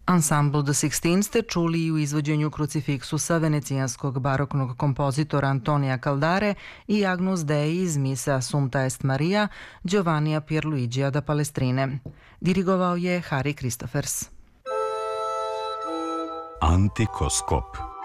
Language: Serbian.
Ensemble The Sixteen ste čuli i u izvođenju Krucifiksusa venecijanskog baroknog kompozitora Antonija Caldare i Agnus Dei iz Misa Assumpta Est Maria Giovannija Pierluigija da Palestrine. Dirigovao je Harry Christophers. Antikoskop.